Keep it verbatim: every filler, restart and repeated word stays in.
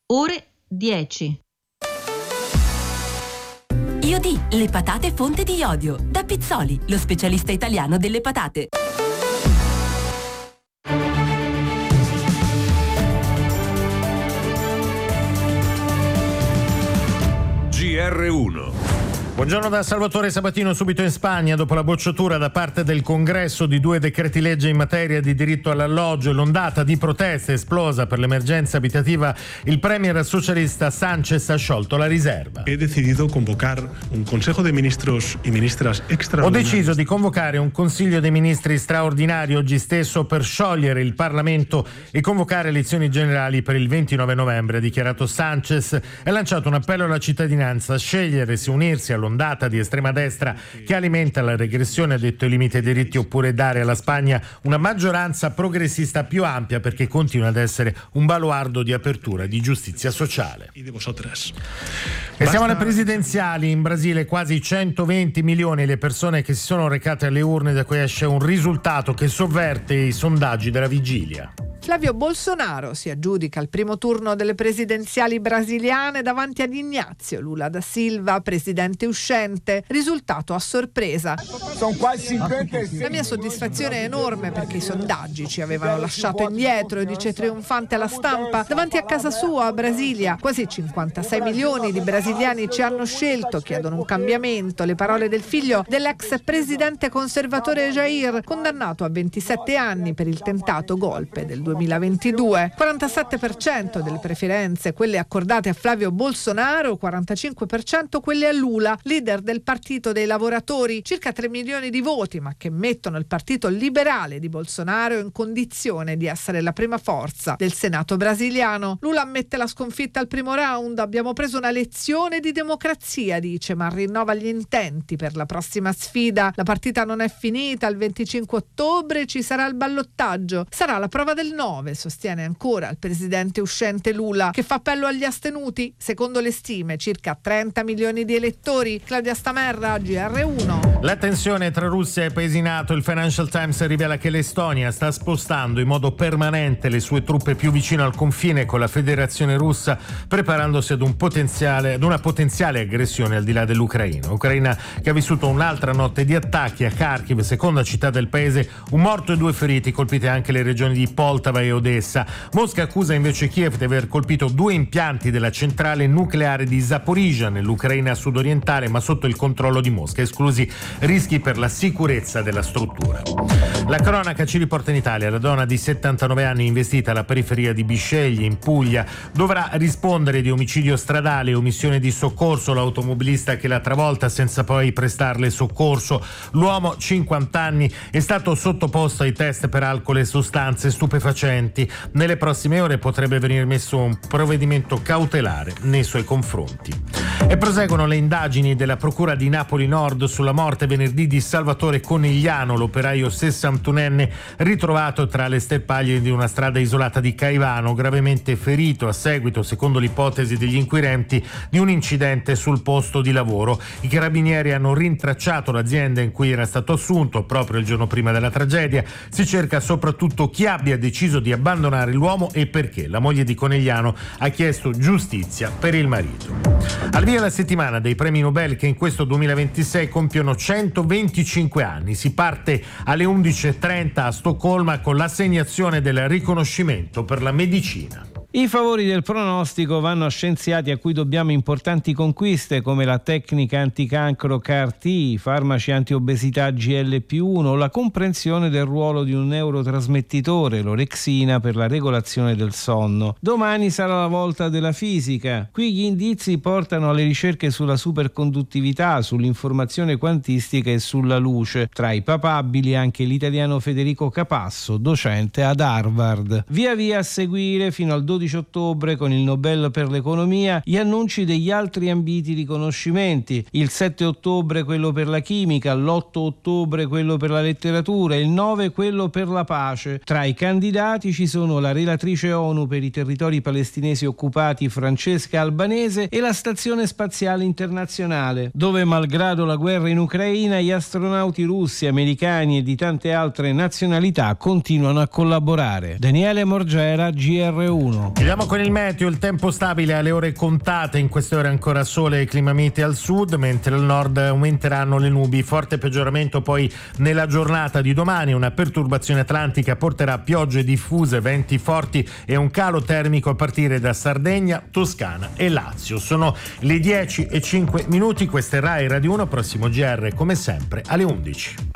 ore dieci. Iodi, le patate fonte di iodio. Da Pizzoli, lo specialista italiano delle patate. G R uno. Buongiorno da Salvatore Sabatino. Subito in Spagna, dopo la bocciatura da parte del Congresso di due decreti legge in materia di diritto all'alloggio e l'ondata di proteste esplosa per l'emergenza abitativa, il premier socialista Sánchez ha sciolto la riserva. He decidido convocar un Consejo de Ministros y Ministras Ho extraordinarios. deciso di convocare un Consiglio dei Ministri straordinario oggi stesso per sciogliere il Parlamento e convocare elezioni generali per il ventinove novembre, ha dichiarato Sánchez e ha lanciato un appello alla cittadinanza a scegliere se unirsi all'ondata di estrema destra che alimenta la regressione, ha detto, ai limiti ai diritti, oppure dare alla Spagna una maggioranza progressista più ampia, perché continua ad essere un baluardo di apertura e di giustizia sociale. E siamo alle presidenziali. In Brasile quasi centoventi milioni le persone che si sono recate alle urne, da cui esce un risultato che sovverte i sondaggi della vigilia. Flavio Bolsonaro si aggiudica il primo turno delle presidenziali brasiliane davanti ad Ignazio Lula da Silva, presidente uscente. Risultato a sorpresa. Sono quasi cinquantasei. La mia soddisfazione è enorme perché i sondaggi ci avevano lasciato indietro, dice trionfante alla stampa. Davanti a casa sua, a Brasilia, quasi cinquantasei milioni di brasiliani ci hanno scelto, chiedono un cambiamento. Le parole del figlio dell'ex presidente conservatore Jair, condannato a ventisette anni per il tentato golpe del duemilaventidue. quarantasette per cento delle preferenze quelle accordate a Flavio Bolsonaro, quarantacinque per cento quelle a Lula, leader del Partito dei Lavoratori. Circa tre milioni di voti, ma che mettono il partito liberale di Bolsonaro in condizione di essere la prima forza del Senato brasiliano. Lula ammette la sconfitta al primo round. Abbiamo preso una lezione di democrazia, dice, ma rinnova gli intenti per la prossima sfida. La partita non è finita, il venticinque ottobre ci sarà il ballottaggio. Sarà la prova del nove, sostiene ancora il presidente uscente Lula, che fa appello agli astenuti. Secondo le stime, circa trenta milioni di elettori. Claudia Stamerra, G R uno. La tensione tra Russia e paesi NATO. Il Financial Times rivela che l'Estonia sta spostando in modo permanente le sue truppe più vicino al confine con la Federazione Russa, preparandosi ad un potenziale ad una potenziale aggressione al di là dell'Ucraina. Ucraina che ha vissuto un'altra notte di attacchi a Kharkiv, seconda città del paese, un morto e due feriti, colpite anche le regioni di Poltava e Odessa. Mosca accusa invece Kiev di aver colpito due impianti della centrale nucleare di Zaporizhzhia nell'Ucraina sudorientale, ma sotto il controllo di Mosca, esclusi rischi per la sicurezza della struttura. La cronaca ci riporta in Italia. La donna di settantanove anni investita alla periferia di Bisceglie in Puglia dovrà rispondere di omicidio stradale e omissione di soccorso. L'automobilista che l'ha travolta senza poi prestarle soccorso. L'uomo, cinquanta anni, è stato sottoposto ai test per alcol e sostanze stupefacenti. Nelle prossime ore potrebbe venire messo un provvedimento cautelare nei suoi confronti. E proseguono le indagini della Procura di Napoli Nord sulla morte venerdì di Salvatore Conigliano, l'operaio sessantunenne ritrovato tra le sterpaglie di una strada isolata di Caivano, gravemente ferito a seguito, secondo l'ipotesi degli inquirenti, di un incidente sul posto di lavoro. I carabinieri hanno rintracciato l'azienda in cui era stato assunto proprio il giorno prima della tragedia. Si cerca soprattutto chi abbia deciso di abbandonare l'uomo e perché. La moglie di Conigliano ha chiesto giustizia per il marito. Al via la settimana dei premi Nobel che in questo duemilaventisei compiono centoventicinque anni. Si parte alle undici e trenta a Stoccolma con l'assegnazione del riconoscimento per la medicina. I favori del pronostico vanno a scienziati a cui dobbiamo importanti conquiste come la tecnica anticancro C A R T, i farmaci antiobesità G L P uno, la comprensione del ruolo di un neurotrasmettitore, l'orexina, per la regolazione del sonno. Domani sarà la volta della fisica. Qui gli indizi portano alle ricerche sulla superconduttività, sull'informazione quantistica e sulla luce. Tra i papabili anche l'italiano Federico Capasso, docente ad Harvard. Via via a seguire fino al dodici ottobre con il Nobel per l'economia gli annunci degli altri ambiti riconoscimenti. Il sette ottobre quello per la chimica, l'otto ottobre quello per la letteratura, il nove quello per la pace. Tra i candidati ci sono la relatrice ONU per i territori palestinesi occupati Francesca Albanese e la Stazione Spaziale Internazionale, dove malgrado la guerra in Ucraina gli astronauti russi, americani e di tante altre nazionalità continuano a collaborare. Daniele Morgera, G R uno. Andiamo con il meteo, il tempo stabile alle ore contate, in queste ore ancora sole e clima mite al sud, mentre al nord aumenteranno le nubi. Forte peggioramento poi nella giornata di domani, una perturbazione atlantica porterà piogge diffuse, venti forti e un calo termico a partire da Sardegna, Toscana e Lazio. Sono le dieci e cinque minuti, questa è Rai Radio uno, prossimo G R come sempre alle undici.